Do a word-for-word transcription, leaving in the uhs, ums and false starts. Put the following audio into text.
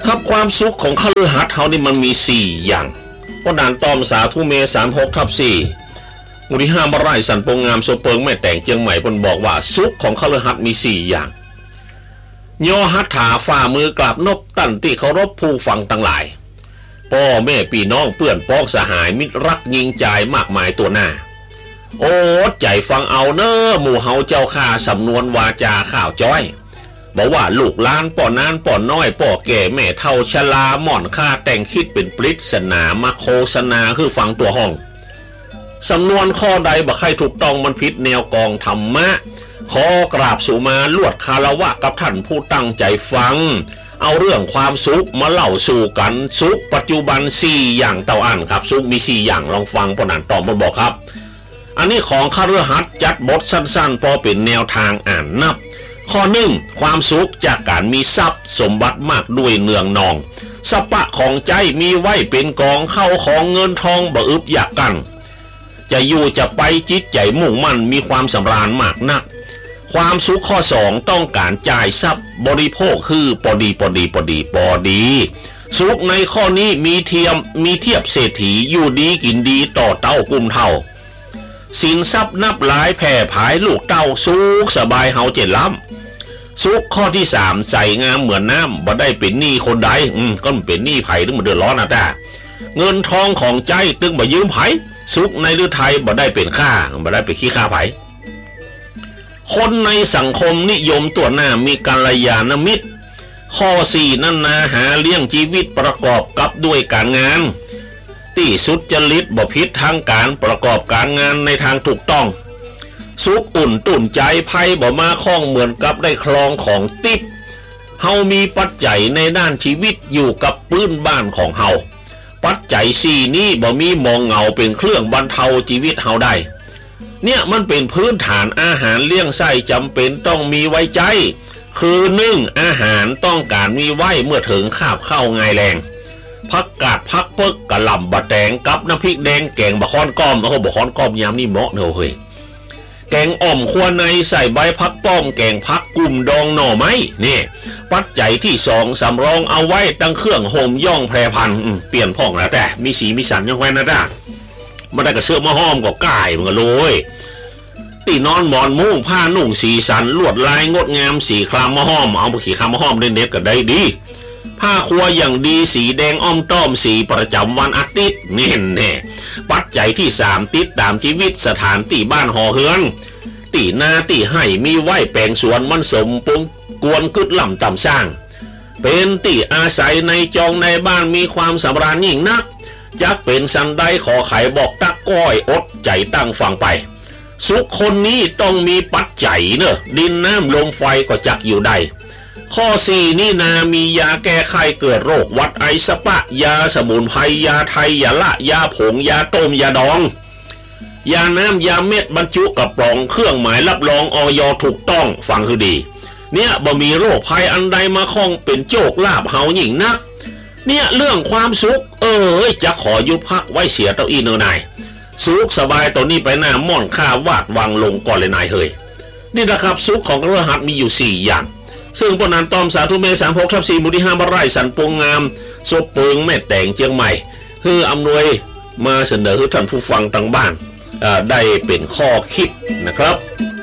ครับความสุขของคฤหัสถ์เฮานี่มันมีสี่อย่างเพราะด่านตอมสาธุเมสามหกทับสี่หมู่ที่ห้าบ้านไร่สันปงงามโซเปิงแม่แต่งเจียงใหม่เพิ่นบอกว่าสุขของคฤหัสถ์มีสี่อย่างย่อหัตถาฝ่ามือกราบนบตั้นที่เคารพผู้ฟังทั้งหลายพ่อแม่พี่น้องเพื่อนพ้องสหายมิตรรักยิงใจมากมายตัวหน้าโอ้ใจฟังเอาเน้อหมู่เฮาเจ้าข้าสำนวนวาจาข่าวจ้อยบอกว่าลูกหลานป่อนานป่อนน้อยป่อแก่แม่เฒ่าชราหม่อนข้าแต่งคิดเป็นปริศนามาโฆษณาคือฟังตัวห้องสำนวนข้อใดบ่ใครถูกต้องมันผิดแนวกองธรรมะขอกราบสู่มาลวดคารวะกับท่านผู้ตั้งใจฟังเอาเรื่องความสุขมาเล่าสู่กันสุขปัจจุบันสี่อย่างเต่าอันครับสุขมีสี่อย่างลองฟังปนันตอมมาบอกครับอันนี้ของคฤหัสถ์จัดบทสั้นๆพอเป็นแนวทางอ่านนับข้อหนึ่งความสุขจากการมีทรัพย์สมบัติมากด้วยเนืองนองสปะของใจมีไว้เป็นกองเข้าของเงินทองบ่อึบอยากกันจะอยู่จะไปจิตใจมุ่งมั่นมีความสำราญมากนักความสุขข้อสองต้องการจ่ายทรัพย์บริโภคคือปอดีปอดีปอดีปอดีสุขในข้อนี้มีเทียมมีเทียบเศรษฐีอยู่ดีกินดีต่อเต้ากุมเท่าสินทรัพย์นับหลายแผ่ผายลูกเต้าสุขสบายเฮาเจ็ดล้ำสุขข้อที่สามใส่งามเหมือนน้ำบ่ได้เป็นหนี้คนใดอืมก็เป็นหนี้ไผ่ตึงมาเดือดร้อนนะจ้าเงินทองของใจตึงบ่ยืมไผ่สุขในฤทัยบ่ได้เป็นค่าบ่ได้เป็นขี้ค่าไผ่คนในสังคมนิยมตัวหน้ามีกัลยาณมิตรข้อสี่นั่นนาหาเลี้ยงชีวิตประกอบกับด้วยการงานที่สุจริตบ่ผิดทางการประกอบการงานในทางถูกต้องสุขอุ่นตุ่นใจภัยบ่มาคล้องเหมือนกับได้คลองของติบเฮามีปัจจัยในด้านชีวิตอยู่กับปื้นบ้านของเฮาปัจจัยสี่นี้บ่มีมองเงาเป็นเครื่องบรรเทาชีวิตเฮาได้เนี่ยมันเป็นพื้นฐานอาหารเลี้ยงไส้จำเป็นต้องมีไว้ใจคือหนึ่งอาหารต้องการมีไว้เมื่อถึงคาบเข้าไงแรงผักกาดผักเพิกกะหล่ำบะแตงกับน้ำพริกแดงแกงบะค้อนก้อมโอ้โหบะค้อนก้อมยามนี่เหมาะเนอะเฮ้ยแกงอ่อมขัวในใส่ใบพักป้อมแกงพักกุ่มดองหน่อไม้นี่ปัจจัยที่สองสำรองเอาไว้ตั้งเครื่องห่มย่องแพรพันเปลี่ยนพ่องแล้วแต่มีสีมีสันยังไงนะจ้ามาได้กระเสื้อมาห้อมกับก่ายมันก็เลยตีนอนหมอนมุ้งผ้านุ่งสีสันลวดลายงดงามสีครามมาห้อมเอาขีครามมาห้อมเด็ดๆก็ได้ดีผ้าครัวอย่างดีสีแดงอ้อมต้อมสีประจำวันอาทิตย์เน่แน่ปัจจัยที่สามติดตามชีวิตสถานที่บ้านหอเฮือนตีนาตีให้มีไว้แปลงสวนมันสมปุงกวนกึดล่ำต่ำสร้างเป็นตีอาศัยในจองในบ้านมีความสำราญยิ่งนักจักเป็นสันใดขอไขบอกตักก้อยอดใจตั้งฟังไปสุขคนนี้ต้องมีปัจจัยเนอะดินน้ำลมไฟก็จักอยู่ได้ข้อสี่นี่นามียาแก้ไขเกิดโรควัดไอสปะยาสมุนไพรยาไทยยาละยาผงยาต้มยาดองยาน้ำยาเม็ดบรรจุกระป๋องเครื่องหมายรับรองอย.ถูกต้องฟังคือดีเนี่ยบ่มีโรคภัยอันใดมาคล้องเป็นโจกลาบเฮายิ่งนักเนี่ยเรื่องความสุขเออจะขอยุบพักไว้เสียเต้าอีเนอนายสุขสบายตัวนี้ไปหน้าม่อนข้าวาดวางลงก่อนเลยนายเฮยนี่นะครับสุขของคฤหัสถ์มีอยู่สี่อย่างซึ่งปนันตอมสาธุเมสามหกทับสี่หมู่ที่ห้าบ้านไร่สันปงงามศพเปิงแม่แต่งเชียงใหม่คืออำนวยมาเสนอให้ท่านผู้ฟังทางบ้านได้เป็นข้อคิดนะครับ